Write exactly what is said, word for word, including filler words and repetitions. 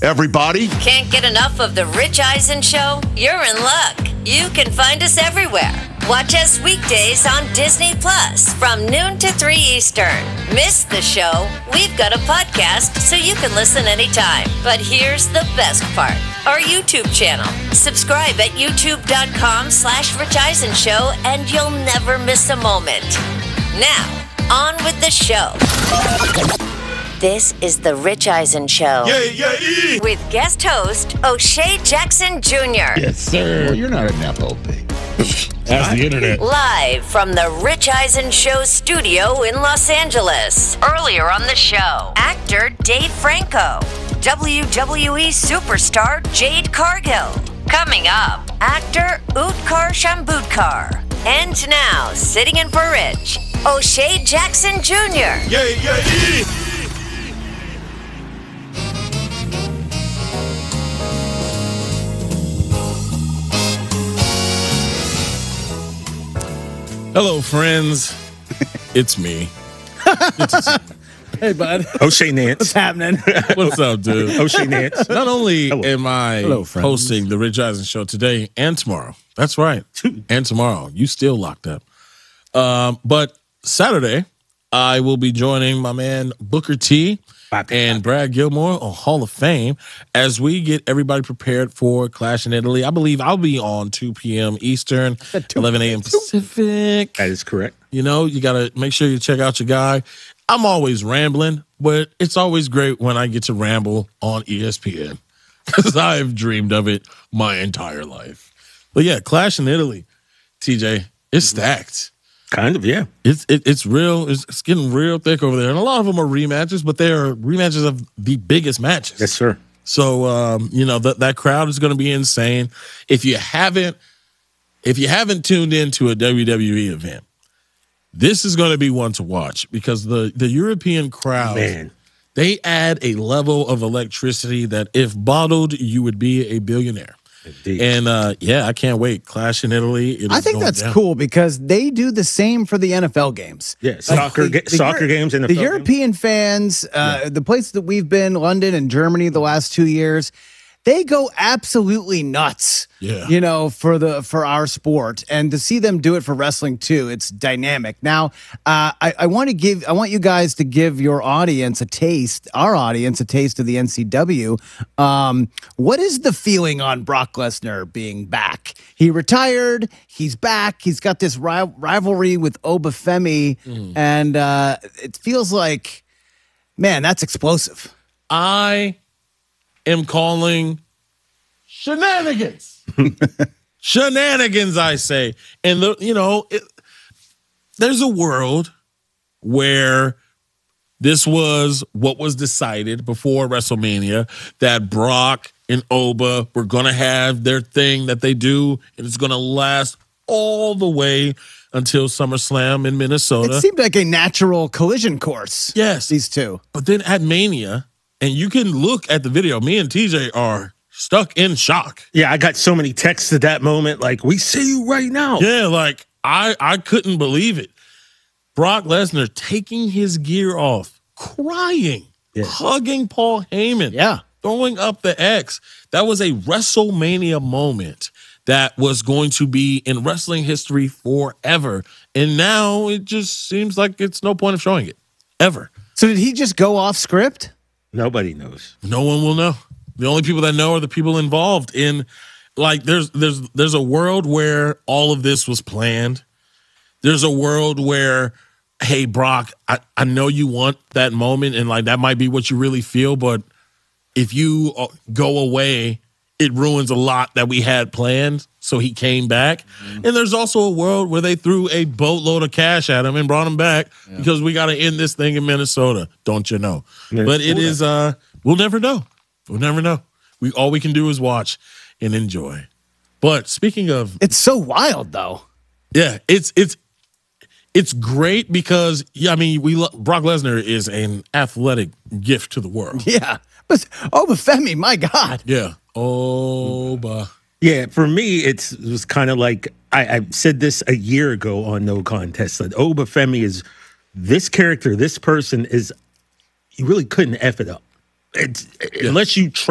everybody. Can't get enough of The Rich Eisen Show? You're in luck. You can find us everywhere. Watch us weekdays on Disney Plus from noon to three Eastern. Miss the show? We've got a podcast so you can listen anytime. But here's the best part. Our YouTube channel. Subscribe at youtube.com slash Rich Eisen Show and you'll never miss a moment. Now, on with the show. This is The Rich Eisen Show. Yeah, yeah, yeah. With guest host, O'Shea Jackson Junior Yes, sir. Well, you're not an Nepo. That's the internet. Live from the Rich Eisen Show studio in Los Angeles. Earlier on the show, actor Dave Franco. W W E superstar Jade Cargill. Coming up, actor Utkarsh Ambudkar. And now, sitting in for Rich, O'Shea Jackson Junior Yeah, yeah, yeah. Hello, friends. It's me. Hey, bud. O'Shea Nance. What's happening? What's up, dude? O'Shea Nance. Not only Hello. am I Hello, friends. hosting the Rich Eisen Show today and tomorrow. That's right. And tomorrow. You still locked up. Um, but Saturday, I will be joining my man Booker T and Brad Gilmore on Hall of Fame as we get everybody prepared for Clash in Italy. I believe I'll be on two p.m. Eastern, eleven a.m. Pacific. That is correct. You know, you got to make sure you check out your guy. I'm always rambling, but it's always great when I get to ramble on E S P N because I've dreamed of it my entire life. But yeah, Clash in Italy, T J, it's stacked. Kind of, yeah. It's it, it's real. It's, it's getting real thick over there, and a lot of them are rematches, but they are rematches of the biggest matches. Yes, sir. So um, you know that that crowd is going to be insane. If you haven't, if you haven't tuned into a W W E event, this is going to be one to watch because the the European crowd, Man. they add a level of electricity that if bottled, you would be a billionaire. Indeed. And uh, yeah, I can't wait. Clash in Italy. It I is think going that's down. cool because they do the same for the N F L games. Yeah, soccer ga- soccer games, N F L The games. European fans, uh, the places that we've been, London and Germany, the last two years, they go absolutely nuts. Yeah. You know, for the for our sport, and to see them do it for wrestling too, it's dynamic. Now, uh, I, I want to give, I want you guys to give your audience a taste, our audience a taste of the N C W. Um, what is the feeling on Brock Lesnar being back? He retired, he's back, he's got this ri- rivalry with Obafemi, Mm. and uh, it feels like, man, that's explosive. I am calling shenanigans. Shenanigans, I say. And, the, you know, it, there's a world where this was what was decided before WrestleMania, that Brock and Oba were going to have their thing that they do, and it's going to last all the way until SummerSlam in Minnesota. It seemed like a natural collision course. Yes. These two. But then at Mania, and you can look at the video, me and T J are stuck in shock. Yeah, I got so many texts at that moment, like, we see you right now. Yeah, like I I couldn't believe it. Brock Lesnar taking his gear off, crying, Yeah. hugging Paul Heyman, Yeah. throwing up the X. That was a WrestleMania moment that was going to be in wrestling history forever. And now it just seems like it's no point of showing it, ever. So did he just go off script? Nobody knows. No one will know. The only people that know are the people involved in, like, there's there's there's a world where all of this was planned. There's a world where, hey, Brock, I, I know you want that moment, and like that might be what you really feel, but if you uh, go away, it ruins a lot that we had planned. So he came back. Mm-hmm. And there's also a world where they threw a boatload of cash at him and brought him back yeah. because we got to end this thing in Minnesota. Don't you know? Minnesota. But it is, uh, we'll never know. We'll never know. We all we can do is watch and enjoy. But speaking of, it's so wild though. Yeah, it's it's it's great because yeah, I mean, we Brock Lesnar is an athletic gift to the world. Yeah, but Obafemi, my God. Yeah, Oba. Yeah, for me, it's, it was kind of like I, I said this a year ago on No Contest. That Obafemi is this character, this person is. You really couldn't F it up. It's, yeah. Unless you try.